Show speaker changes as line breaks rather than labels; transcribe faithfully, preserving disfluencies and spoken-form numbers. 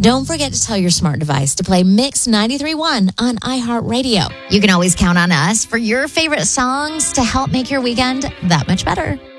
Don't forget to tell your smart device to play Mix ninety-three point one on iHeartRadio.
You can always count on us for your favorite songs to help make your weekend that much better.